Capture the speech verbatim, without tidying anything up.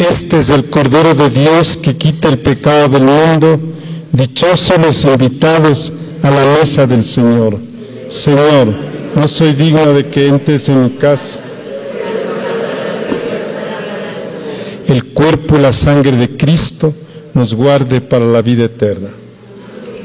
Este es el Cordero de Dios que quita el pecado del mundo. Dichosos los invitados a la mesa del Señor. Señor, no soy digno de que entres en mi casa. El cuerpo y la sangre de Cristo nos guarde para la vida eterna.